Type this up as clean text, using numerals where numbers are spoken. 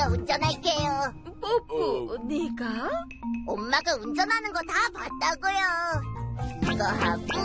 제가 운전할게요. 뽀뽀, 네가? 엄마가 운전하는 거 다 봤다고요. 이거 하고